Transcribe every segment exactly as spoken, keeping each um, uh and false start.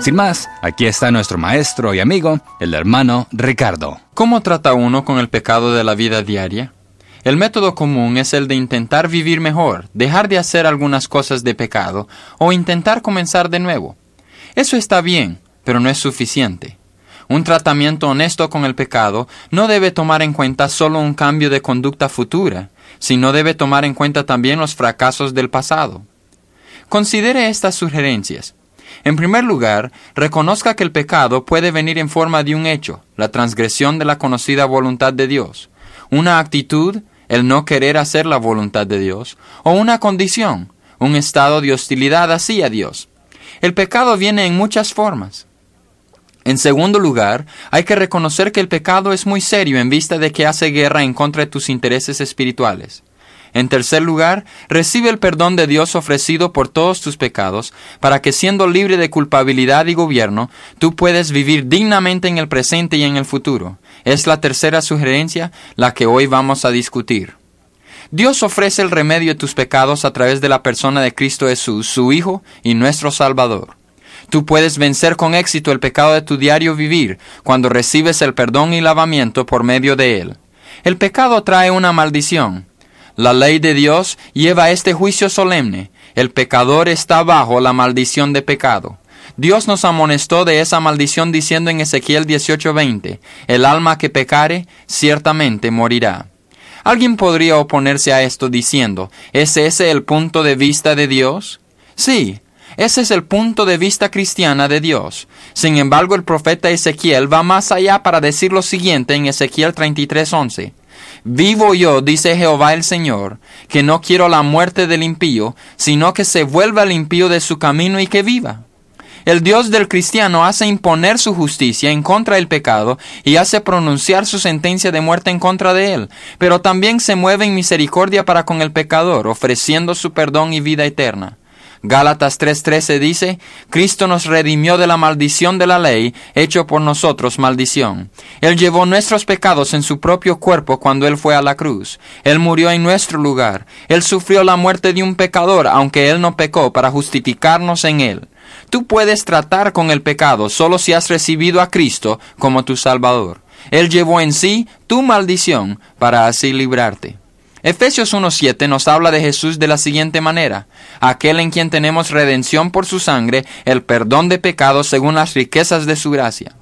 Sin más, aquí está nuestro maestro y amigo, el hermano Ricardo. ¿Cómo trata uno con el pecado de la vida diaria? El método común es el de intentar vivir mejor, dejar de hacer algunas cosas de pecado o intentar comenzar de nuevo. Eso está bien, pero no es suficiente. Un tratamiento honesto con el pecado no debe tomar en cuenta solo un cambio de conducta futura, sino debe tomar en cuenta también los fracasos del pasado. Considere estas sugerencias. En primer lugar, reconozca que el pecado puede venir en forma de un hecho, la transgresión de la conocida voluntad de Dios, una actitud, el no querer hacer la voluntad de Dios, o una condición, un estado de hostilidad hacia Dios. El pecado viene en muchas formas. En segundo lugar, hay que reconocer que el pecado es muy serio en vista de que hace guerra en contra de tus intereses espirituales. En tercer lugar, recibe el perdón de Dios ofrecido por todos tus pecados, para que siendo libre de culpabilidad y gobierno, tú puedes vivir dignamente en el presente y en el futuro. Es la tercera sugerencia, la que hoy vamos a discutir. Dios ofrece el remedio de tus pecados a través de la persona de Cristo Jesús, su Hijo y nuestro Salvador. Tú puedes vencer con éxito el pecado de tu diario vivir cuando recibes el perdón y lavamiento por medio de él. El pecado trae una maldición. La ley de Dios lleva este juicio solemne. El pecador está bajo la maldición de pecado. Dios nos amonestó de esa maldición diciendo en Ezequiel dieciocho veinte, el alma que pecare, ciertamente morirá. Alguien podría oponerse a esto diciendo, ¿es ese el punto de vista de Dios? Sí, ese es el punto de vista cristiana de Dios. Sin embargo, el profeta Ezequiel va más allá para decir lo siguiente en Ezequiel treinta y tres once. Vivo yo, dice Jehová el Señor, que no quiero la muerte del impío, sino que se vuelva el impío de su camino y que viva. El Dios del cristiano hace imponer su justicia en contra del pecado y hace pronunciar su sentencia de muerte en contra de él, pero también se mueve en misericordia para con el pecador, ofreciendo su perdón y vida eterna. Gálatas tres trece dice, Cristo nos redimió de la maldición de la ley, hecho por nosotros maldición. Él llevó nuestros pecados en su propio cuerpo cuando Él fue a la cruz. Él murió en nuestro lugar. Él sufrió la muerte de un pecador, aunque Él no pecó, para justificarnos en Él. Tú puedes tratar con el pecado solo si has recibido a Cristo como tu Salvador. Él llevó en sí tu maldición para así librarte. Efesios uno siete nos habla de Jesús de la siguiente manera, aquel en quien tenemos redención por su sangre, el perdón de pecados según las riquezas de su gracia.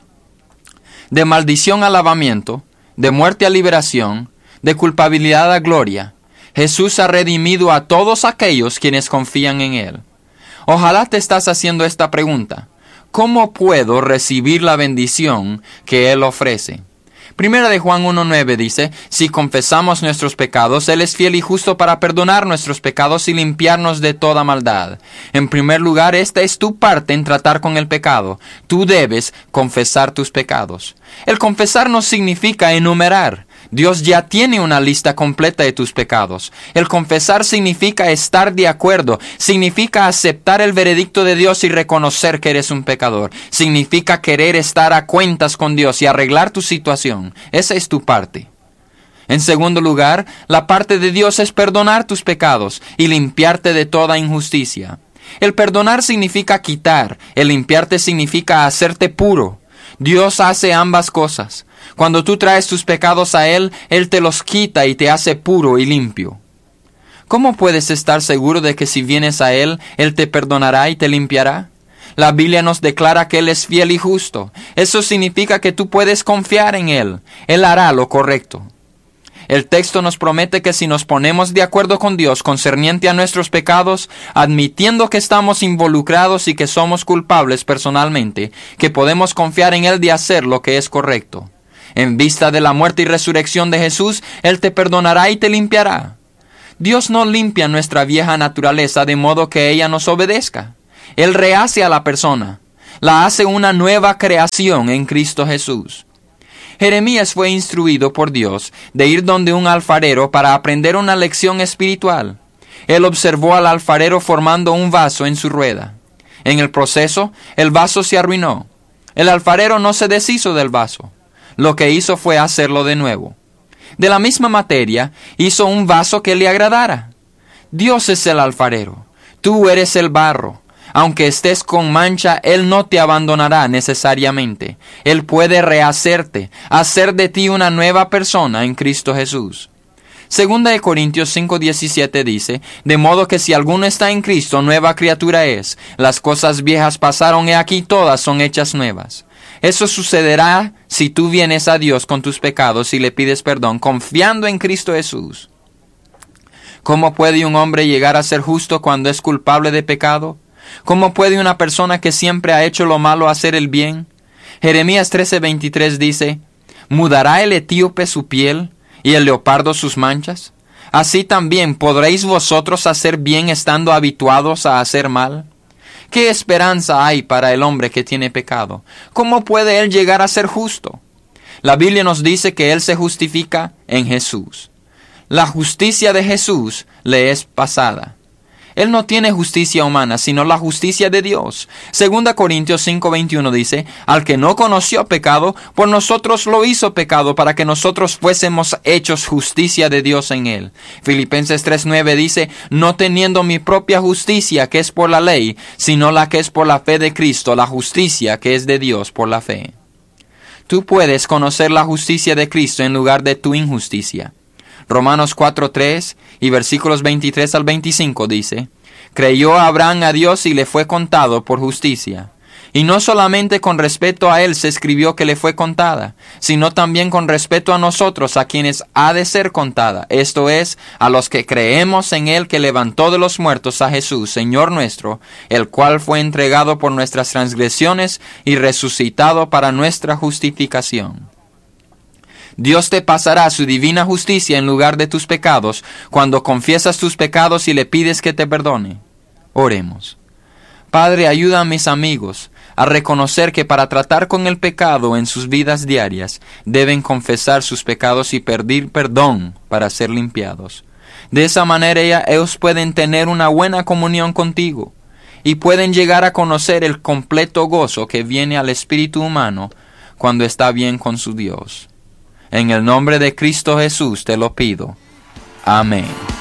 De maldición a lavamiento, de muerte a liberación, de culpabilidad a gloria, Jesús ha redimido a todos aquellos quienes confían en Él. Ojalá te estás haciendo esta pregunta, ¿cómo puedo recibir la bendición que Él ofrece? Primera de Juan uno nueve dice, si confesamos nuestros pecados, Él es fiel y justo para perdonar nuestros pecados y limpiarnos de toda maldad. En primer lugar, esta es tu parte en tratar con el pecado. Tú debes confesar tus pecados. El confesar no significa enumerar. Dios ya tiene una lista completa de tus pecados. El confesar significa estar de acuerdo, significa aceptar el veredicto de Dios y reconocer que eres un pecador. Significa querer estar a cuentas con Dios y arreglar tu situación. Esa es tu parte. En segundo lugar, la parte de Dios es perdonar tus pecados y limpiarte de toda injusticia. El perdonar significa quitar, el limpiarte significa hacerte puro. Dios hace ambas cosas. Cuando tú traes tus pecados a Él, Él te los quita y te hace puro y limpio. ¿Cómo puedes estar seguro de que si vienes a Él, Él te perdonará y te limpiará? La Biblia nos declara que Él es fiel y justo. Eso significa que tú puedes confiar en Él. Él hará lo correcto. El texto nos promete que si nos ponemos de acuerdo con Dios concerniente a nuestros pecados, admitiendo que estamos involucrados y que somos culpables personalmente, que podemos confiar en Él de hacer lo que es correcto. En vista de la muerte y resurrección de Jesús, Él te perdonará y te limpiará. Dios no limpia nuestra vieja naturaleza de modo que ella nos obedezca. Él rehace a la persona, la hace una nueva creación en Cristo Jesús. Jeremías fue instruido por Dios de ir donde un alfarero para aprender una lección espiritual. Él observó al alfarero formando un vaso en su rueda. En el proceso, el vaso se arruinó. El alfarero no se deshizo del vaso. Lo que hizo fue hacerlo de nuevo. De la misma materia, hizo un vaso que le agradara. Dios es el alfarero. Tú eres el barro. Aunque estés con mancha, Él no te abandonará necesariamente. Él puede rehacerte, hacer de ti una nueva persona en Cristo Jesús. Segunda de Corintios cinco diecisiete dice, de modo que si alguno está en Cristo, nueva criatura es. Las cosas viejas pasaron y aquí todas son hechas nuevas. Eso sucederá si tú vienes a Dios con tus pecados y le pides perdón, confiando en Cristo Jesús. ¿Cómo puede un hombre llegar a ser justo cuando es culpable de pecado? ¿Cómo puede una persona que siempre ha hecho lo malo hacer el bien? Jeremías trece veintitrés dice, ¿mudará el etíope su piel y el leopardo sus manchas? Así también podréis vosotros hacer bien estando habituados a hacer mal. ¿Qué esperanza hay para el hombre que tiene pecado? ¿Cómo puede él llegar a ser justo? La Biblia nos dice que él se justifica en Jesús. La justicia de Jesús le es pasada. Él no tiene justicia humana, sino la justicia de Dios. Segunda Corintios cinco veintiuno dice, al que no conoció pecado, por nosotros lo hizo pecado, para que nosotros fuésemos hechos justicia de Dios en él. Filipenses tres nueve dice, no teniendo mi propia justicia, que es por la ley, sino la que es por la fe de Cristo, la justicia que es de Dios por la fe. Tú puedes conocer la justicia de Cristo en lugar de tu injusticia. Romanos cuatro tres y versículos veintitrés al veinticinco dice, creyó Abraham a Dios y le fue contado por justicia. Y no solamente con respecto a él se escribió que le fue contada, sino también con respecto a nosotros, a quienes ha de ser contada, esto es, a los que creemos en él que levantó de los muertos a Jesús, Señor nuestro, el cual fue entregado por nuestras transgresiones y resucitado para nuestra justificación. Dios te pasará su divina justicia en lugar de tus pecados cuando confiesas tus pecados y le pides que te perdone. Oremos. Padre, ayuda a mis amigos a reconocer que para tratar con el pecado en sus vidas diarias deben confesar sus pecados y pedir perdón para ser limpiados. De esa manera ellos pueden tener una buena comunión contigo y pueden llegar a conocer el completo gozo que viene al espíritu humano cuando está bien con su Dios. En el nombre de Cristo Jesús te lo pido. Amén.